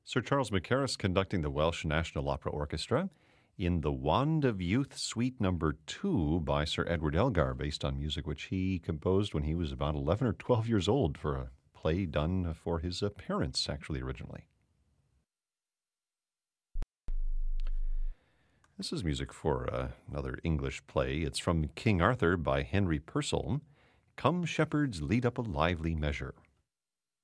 Sir Charles Mackerras conducting the Welsh National Opera Orchestra in The Wand of Youth Suite Number 2 by Sir Edward Elgar, based on music which he composed when he was about 11 or 12 years old for a play done for his parents, actually, originally. This is music for another English play. It's from King Arthur by Henry Purcell. Come, shepherds, lead up a lively measure.